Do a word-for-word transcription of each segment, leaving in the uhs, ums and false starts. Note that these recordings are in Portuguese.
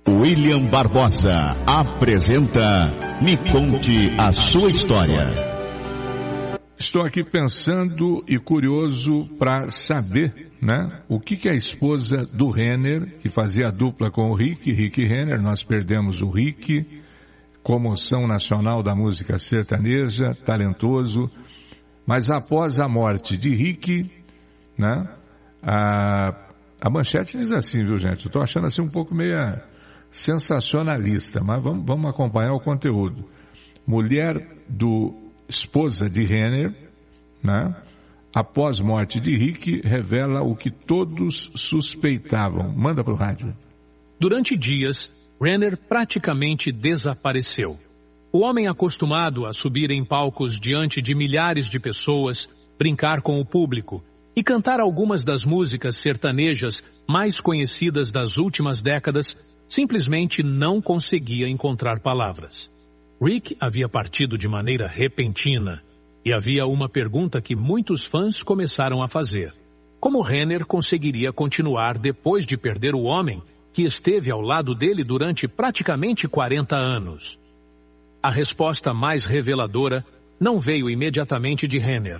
William Barbosa apresenta Me Conte a Sua História. Estou aqui pensando e curioso para saber, né, o que que a esposa do Renner, que fazia a dupla com o Rick, Rick Renner, nós perdemos o Rick, comoção nacional da música sertaneja, talentoso, mas após a morte de Rick, né, a, a manchete diz assim, viu gente, eu estou achando assim um pouco meio sensacionalista, mas vamos, vamos acompanhar o conteúdo. Mulher do esposa de Renner, né, após morte de Rick, revela o que todos suspeitavam. Manda pro rádio. Durante dias, Renner praticamente desapareceu. O homem acostumado a subir em palcos diante de milhares de pessoas, brincar com o público e cantar algumas das músicas sertanejas mais conhecidas das últimas décadas, simplesmente não conseguia encontrar palavras. Rick havia partido de maneira repentina e havia uma pergunta que muitos fãs começaram a fazer. Como Renner conseguiria continuar depois de perder o homem que esteve ao lado dele durante praticamente quarenta anos? A resposta mais reveladora não veio imediatamente de Renner.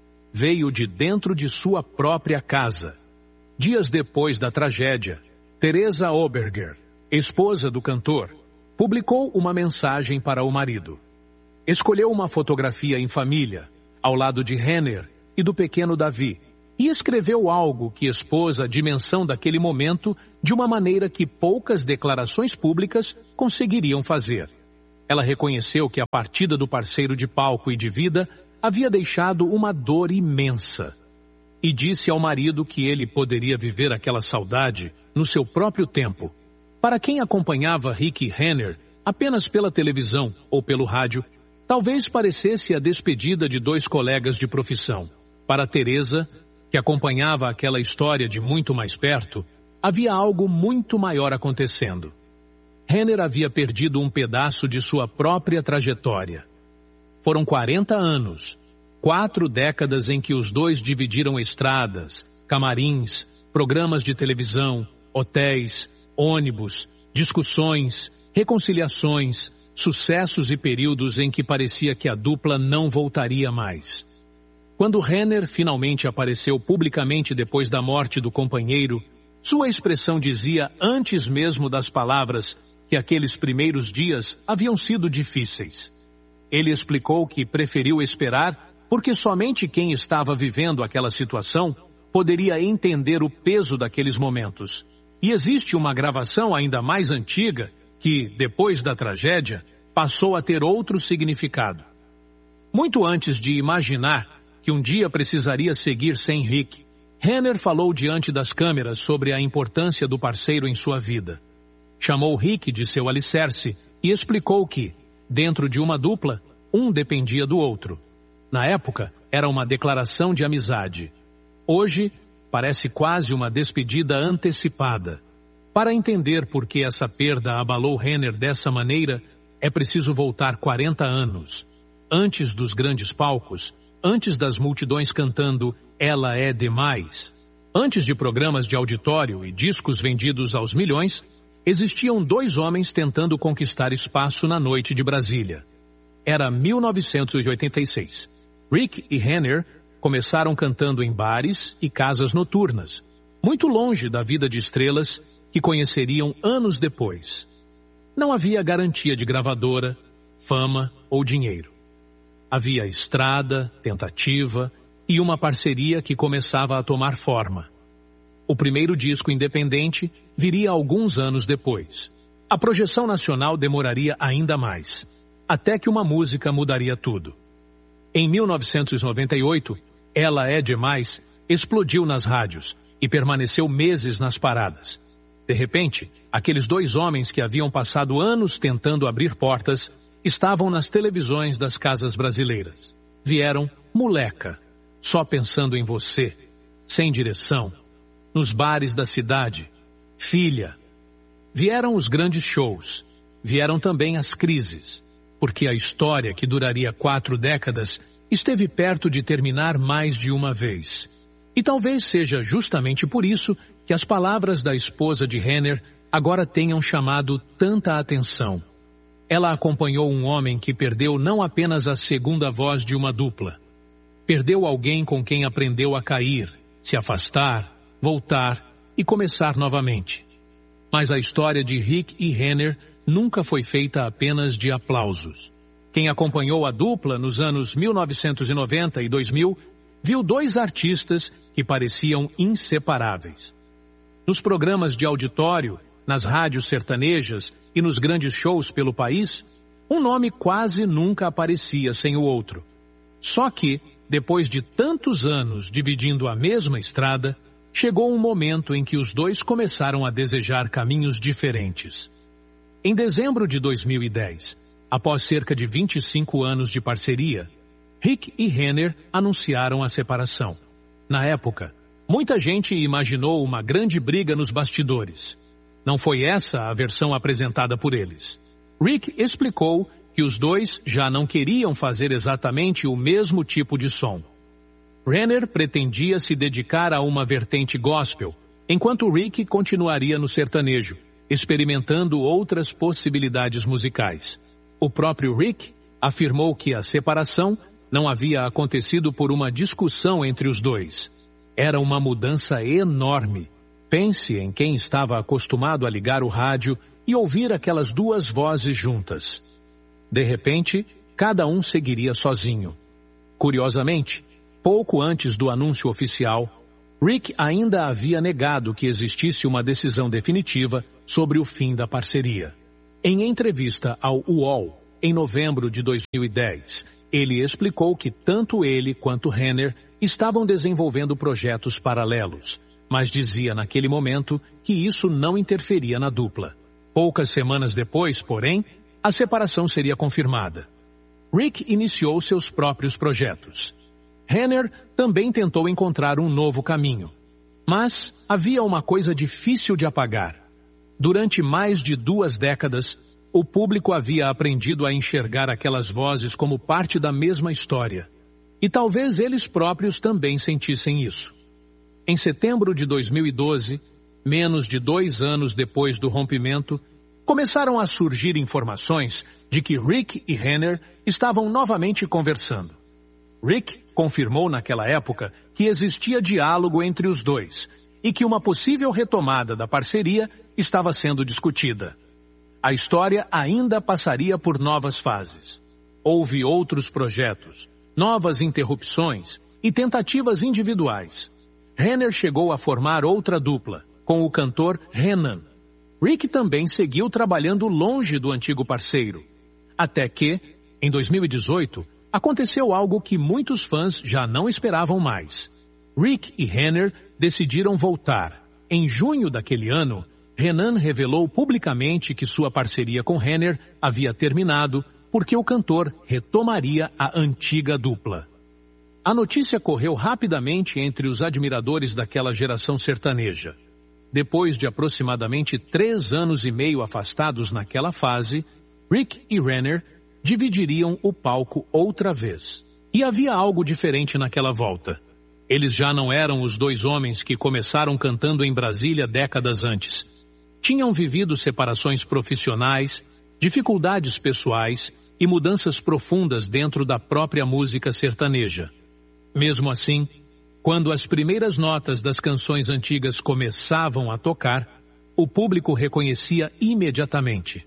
Veio de dentro de sua própria casa. Dias depois da tragédia, Teresa Oberger, esposa do cantor, publicou uma mensagem para o marido. Escolheu uma fotografia em família, ao lado de Renner e do pequeno Davi, e escreveu algo que expôs a dimensão daquele momento de uma maneira que poucas declarações públicas conseguiriam fazer. Ela reconheceu que a partida do parceiro de palco e de vida havia deixado uma dor imensa. E disse ao marido que ele poderia viver aquela saudade no seu próprio tempo. Para quem acompanhava Rick Renner apenas pela televisão ou pelo rádio, talvez parecesse a despedida de dois colegas de profissão. Para Teresa, que acompanhava aquela história de muito mais perto, havia algo muito maior acontecendo. Renner havia perdido um pedaço de sua própria trajetória. Foram quarenta anos, quatro décadas em que os dois dividiram estradas, camarins, programas de televisão, hotéis, ônibus, discussões, reconciliações, sucessos e períodos em que parecia que a dupla não voltaria mais. Quando Renner finalmente apareceu publicamente depois da morte do companheiro, sua expressão dizia antes mesmo das palavras que aqueles primeiros dias haviam sido difíceis. Ele explicou que preferiu esperar porque somente quem estava vivendo aquela situação poderia entender o peso daqueles momentos. E existe uma gravação ainda mais antiga que, depois da tragédia, passou a ter outro significado. Muito antes de imaginar que um dia precisaria seguir sem Rick, Renner falou diante das câmeras sobre a importância do parceiro em sua vida. Chamou Rick de seu alicerce e explicou que, dentro de uma dupla, um dependia do outro. Na época, era uma declaração de amizade. Hoje, parece quase uma despedida antecipada. Para entender por que essa perda abalou Renner dessa maneira, é preciso voltar quarenta anos. Antes dos grandes palcos, antes das multidões cantando Ela é Demais, antes de programas de auditório e discos vendidos aos milhões, existiam dois homens tentando conquistar espaço na noite de Brasília. Era mil novecentos e oitenta e seis. Rick e Renner começaram cantando em bares e casas noturnas, muito longe da vida de estrelas que conheceriam anos depois. Não havia garantia de gravadora, fama ou dinheiro. Havia estrada, tentativa e uma parceria que começava a tomar forma. O primeiro disco independente viria alguns anos depois. A projeção nacional demoraria ainda mais, até que uma música mudaria tudo. Em mil novecentos e noventa e oito, Ela é Demais explodiu nas rádios e permaneceu meses nas paradas. De repente, aqueles dois homens que haviam passado anos tentando abrir portas estavam nas televisões das casas brasileiras. Vieram moleca, só pensando em você, sem direção, nos bares da cidade, filha. Vieram os grandes shows, vieram também as crises, porque a história que duraria quatro décadas esteve perto de terminar mais de uma vez. E talvez seja justamente por isso que as palavras da esposa de Renner agora tenham chamado tanta atenção. Ela acompanhou um homem que perdeu não apenas a segunda voz de uma dupla. Perdeu alguém com quem aprendeu a cair, se afastar, voltar e começar novamente. Mas a história de Rick e Renner nunca foi feita apenas de aplausos. Quem acompanhou a dupla nos anos mil novecentos e noventa e dois mil viu dois artistas que pareciam inseparáveis. Nos programas de auditório, nas rádios sertanejas e nos grandes shows pelo país, um nome quase nunca aparecia sem o outro. Só que, depois de tantos anos dividindo a mesma estrada, chegou um momento em que os dois começaram a desejar caminhos diferentes. Em dezembro de dois mil e dez, após cerca de vinte e cinco anos de parceria, Rick e Renner anunciaram a separação. Na época, muita gente imaginou uma grande briga nos bastidores. Não foi essa a versão apresentada por eles. Rick explicou que os dois já não queriam fazer exatamente o mesmo tipo de som. Renner pretendia se dedicar a uma vertente gospel, enquanto Rick continuaria no sertanejo, experimentando outras possibilidades musicais. O próprio Rick afirmou que a separação não havia acontecido por uma discussão entre os dois. Era uma mudança enorme. Pense em quem estava acostumado a ligar o rádio e ouvir aquelas duas vozes juntas. De repente, cada um seguiria sozinho. Curiosamente, pouco antes do anúncio oficial, Rick ainda havia negado que existisse uma decisão definitiva sobre o fim da parceria. Em entrevista ao U O L, em novembro de dois mil e dez, ele explicou que tanto ele quanto Renner estavam desenvolvendo projetos paralelos, mas dizia naquele momento que isso não interferia na dupla. Poucas semanas depois, porém, a separação seria confirmada. Rick iniciou seus próprios projetos. Renner também tentou encontrar um novo caminho. Mas havia uma coisa difícil de apagar. Durante mais de duas décadas, o público havia aprendido a enxergar aquelas vozes como parte da mesma história. E talvez eles próprios também sentissem isso. Em setembro de dois mil e doze, menos de dois anos depois do rompimento, começaram a surgir informações de que Rick e Renner estavam novamente conversando. Rick confirmou naquela época que existia diálogo entre os dois e que uma possível retomada da parceria estava sendo discutida. A história ainda passaria por novas fases. Houve outros projetos, novas interrupções e tentativas individuais. Renner chegou a formar outra dupla, com o cantor Renan. Rick também seguiu trabalhando longe do antigo parceiro. Até que, em dois mil e dezoito, aconteceu algo que muitos fãs já não esperavam mais. Rick e Renner decidiram voltar. Em junho daquele ano, Renan revelou publicamente que sua parceria com Renner havia terminado porque o cantor retomaria a antiga dupla. A notícia correu rapidamente entre os admiradores daquela geração sertaneja. Depois de aproximadamente três anos e meio afastados naquela fase, Rick e Renner dividiriam o palco outra vez. E havia algo diferente naquela volta. Eles já não eram os dois homens que começaram cantando em Brasília décadas antes. Tinham vivido separações profissionais, dificuldades pessoais e mudanças profundas dentro da própria música sertaneja. Mesmo assim, quando as primeiras notas das canções antigas começavam a tocar, o público reconhecia imediatamente.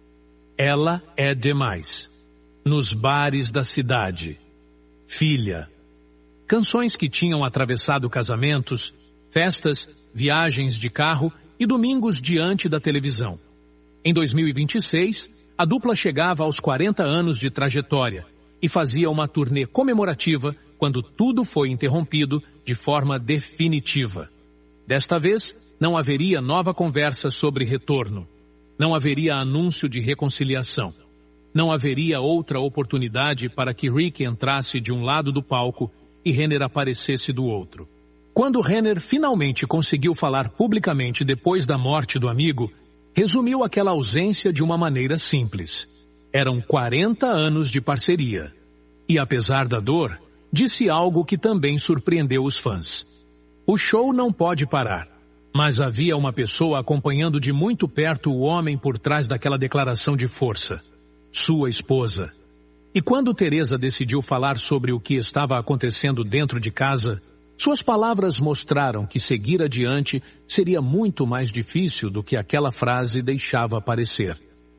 Ela é demais. Nos bares da cidade. Filha. Canções que tinham atravessado casamentos, festas, viagens de carro e domingos diante da televisão. Em dois mil e vinte e seis, a dupla chegava aos quarenta anos de trajetória e fazia uma turnê comemorativa quando tudo foi interrompido de forma definitiva. Desta vez, não haveria nova conversa sobre retorno. Não haveria anúncio de reconciliação. Não haveria outra oportunidade para que Rick entrasse de um lado do palco e Renner aparecesse do outro. Quando Renner finalmente conseguiu falar publicamente depois da morte do amigo, resumiu aquela ausência de uma maneira simples. Eram quarenta anos de parceria. E apesar da dor, disse algo que também surpreendeu os fãs. O show não pode parar. Mas havia uma pessoa acompanhando de muito perto o homem por trás daquela declaração de força. Sua esposa. E quando Teresa decidiu falar sobre o que estava acontecendo dentro de casa, suas palavras mostraram que seguir adiante seria muito mais difícil do que aquela frase deixava parecer.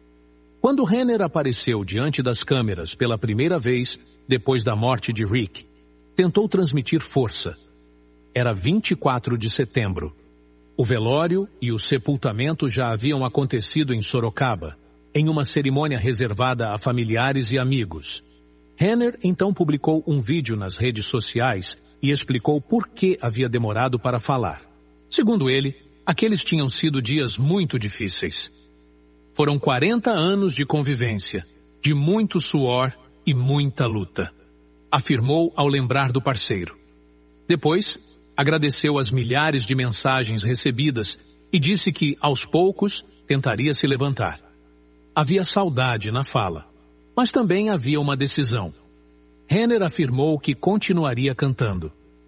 Quando Renner apareceu diante das câmeras pela primeira vez, depois da morte de Rick, tentou transmitir força. Era vinte e quatro de setembro. O velório e o sepultamento já haviam acontecido em Sorocaba, em uma cerimônia reservada a familiares e amigos. Renner então publicou um vídeo nas redes sociais e explicou por que havia demorado para falar. Segundo ele, aqueles tinham sido dias muito difíceis. Foram quarenta anos de convivência, de muito suor e muita luta, afirmou ao lembrar do parceiro. Depois, agradeceu as milhares de mensagens recebidas e disse que, aos poucos, tentaria se levantar. Havia saudade na fala, mas também havia uma decisão. Renner afirmou que continuaria cantando.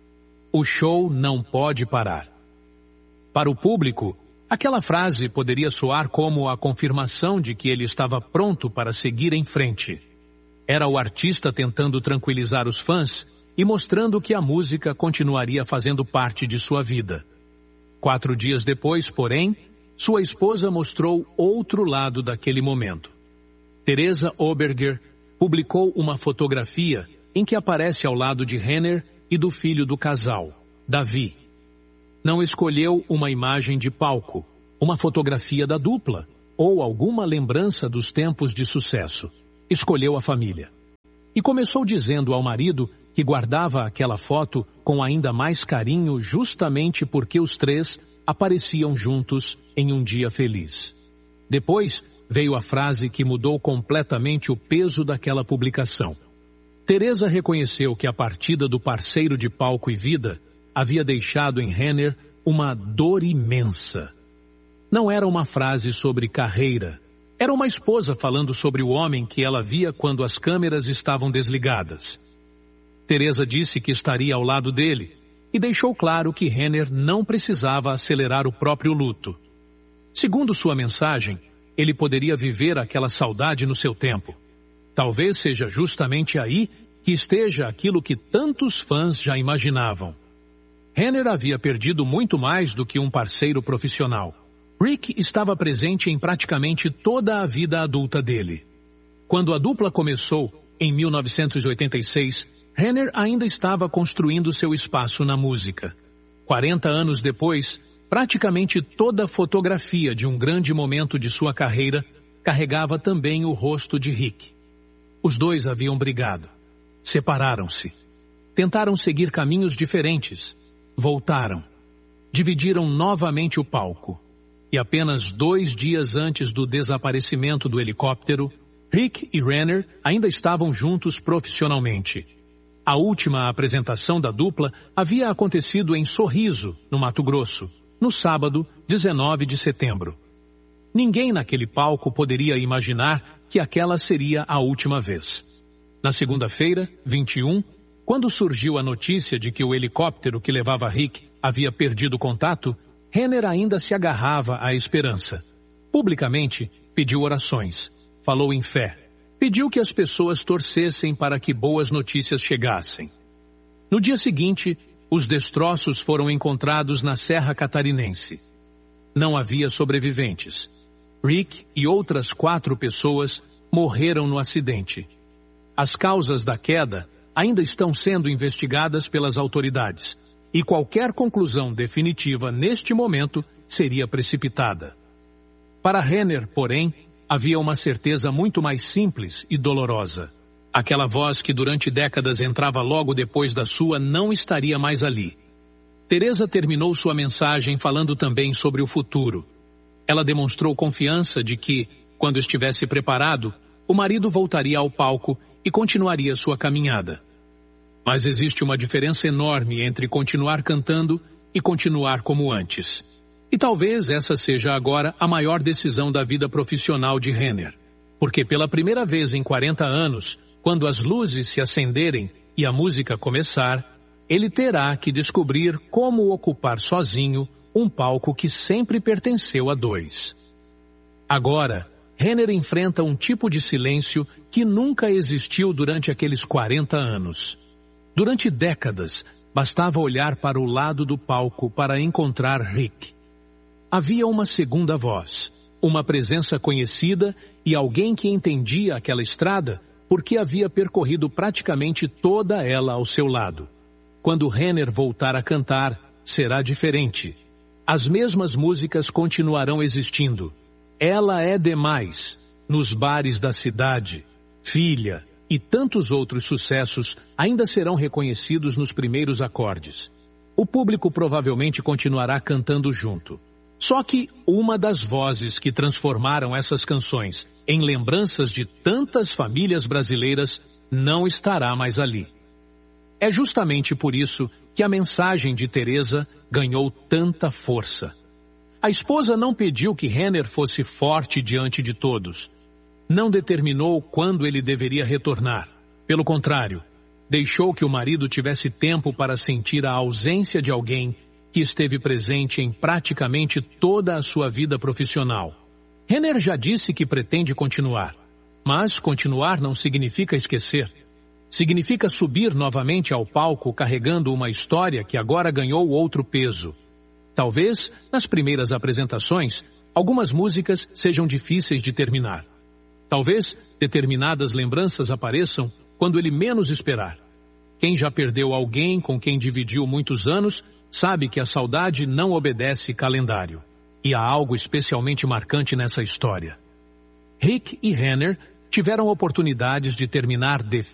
O show não pode parar. Para o público, aquela frase poderia soar como a confirmação de que ele estava pronto para seguir em frente. Era o artista tentando tranquilizar os fãs e mostrando que a música continuaria fazendo parte de sua vida. Quatro dias depois, porém, sua esposa mostrou outro lado daquele momento. Teresa Oberger publicou uma fotografia em que aparece ao lado de Renner e do filho do casal, Davi. Não escolheu uma imagem de palco, uma fotografia da dupla ou alguma lembrança dos tempos de sucesso. Escolheu a família. E começou dizendo ao marido que guardava aquela foto com ainda mais carinho justamente porque os três apareciam juntos em um dia feliz. Depois veio a frase que mudou completamente o peso daquela publicação. Teresa reconheceu que a partida do parceiro de palco e vida havia deixado em Renner uma dor imensa. Não era uma frase sobre carreira. Era uma esposa falando sobre o homem que ela via quando as câmeras estavam desligadas. Teresa disse que estaria ao lado dele e deixou claro que Renner não precisava acelerar o próprio luto. Segundo sua mensagem, ele poderia viver aquela saudade no seu tempo. Talvez seja justamente aí que esteja aquilo que tantos fãs já imaginavam. Renner havia perdido muito mais do que um parceiro profissional. Rick estava presente em praticamente toda a vida adulta dele. Quando a dupla começou, em mil novecentos e oitenta e seis, Renner ainda estava construindo seu espaço na música. quarenta anos depois, praticamente toda a fotografia de um grande momento de sua carreira carregava também o rosto de Rick. Os dois haviam brigado. Separaram-se. Tentaram seguir caminhos diferentes. Voltaram. Dividiram novamente o palco. E apenas dois dias antes do desaparecimento do helicóptero, Rick e Renner ainda estavam juntos profissionalmente. A última apresentação da dupla havia acontecido em Sorriso, no Mato Grosso, no sábado, dezenove de setembro. Ninguém naquele palco poderia imaginar que aquela seria a última vez. Na segunda-feira, vinte e um, quando surgiu a notícia de que o helicóptero que levava Rick havia perdido contato, Renner ainda se agarrava à esperança. Publicamente, pediu orações, falou em fé, pediu que as pessoas torcessem para que boas notícias chegassem. No dia seguinte, os destroços foram encontrados na Serra Catarinense. Não havia sobreviventes. Rick e outras quatro pessoas morreram no acidente. As causas da queda ainda estão sendo investigadas pelas autoridades. E qualquer conclusão definitiva neste momento seria precipitada. Para Renner, porém, havia uma certeza muito mais simples e dolorosa. Aquela voz que durante décadas entrava logo depois da sua não estaria mais ali. Teresa terminou sua mensagem falando também sobre o futuro. Ela demonstrou confiança de que, quando estivesse preparado, o marido voltaria ao palco e continuaria sua caminhada. Mas existe uma diferença enorme entre continuar cantando e continuar como antes. E talvez essa seja agora a maior decisão da vida profissional de Renner. Porque pela primeira vez em quarenta anos, quando as luzes se acenderem e a música começar, ele terá que descobrir como ocupar sozinho um palco que sempre pertenceu a dois. Agora, Renner enfrenta um tipo de silêncio que nunca existiu durante aqueles quarenta anos. Durante décadas, bastava olhar para o lado do palco para encontrar Rick. Havia uma segunda voz, uma presença conhecida e alguém que entendia aquela estrada porque havia percorrido praticamente toda ela ao seu lado. Quando Renner voltar a cantar, será diferente. As mesmas músicas continuarão existindo. Ela é demais, nos bares da cidade, Filha e tantos outros sucessos ainda serão reconhecidos nos primeiros acordes. O público provavelmente continuará cantando junto. Só que uma das vozes que transformaram essas canções em lembranças de tantas famílias brasileiras não estará mais ali. É justamente por isso que a mensagem de Teresa ganhou tanta força. A esposa não pediu que Renner fosse forte diante de todos. Não determinou quando ele deveria retornar. Pelo contrário, deixou que o marido tivesse tempo para sentir a ausência de alguém que esteve presente em praticamente toda a sua vida profissional. Renner já disse que pretende continuar, mas continuar não significa esquecer. Significa subir novamente ao palco carregando uma história que agora ganhou outro peso. Talvez, nas primeiras apresentações, algumas músicas sejam difíceis de terminar. Talvez determinadas lembranças apareçam quando ele menos esperar. Quem já perdeu alguém com quem dividiu muitos anos sabe que a saudade não obedece calendário. E há algo especialmente marcante nessa história. Rick e Renner tiveram oportunidades de terminar definitivamente